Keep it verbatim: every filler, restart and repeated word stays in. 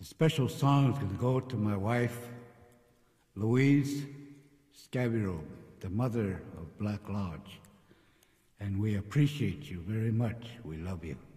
The special song is going to go to my wife, Louise Scabiro, the mother of Black Lodge. And we appreciate you very much. We love you.